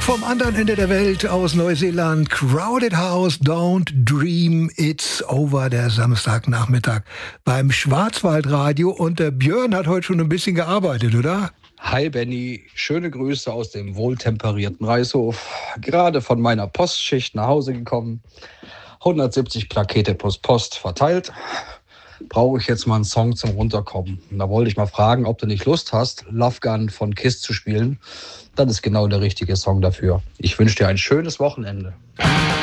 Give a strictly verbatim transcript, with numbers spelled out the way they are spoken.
Vom anderen Ende der Welt aus Neuseeland, Crowded House, Don't Dream It's Over, der Samstagnachmittag beim Schwarzwaldradio. Und der Björn hat heute schon ein bisschen gearbeitet, oder? Hi Benny, schöne Grüße aus dem wohltemperierten Reishof. Gerade von meiner Postschicht nach Hause gekommen. hundertsiebzig Plakete plus Post verteilt. Brauche ich jetzt mal einen Song zum Runterkommen. Und da wollte ich mal fragen, ob du nicht Lust hast, Love Gun von Kiss zu spielen. Das ist genau der richtige Song dafür. Ich wünsche dir ein schönes Wochenende.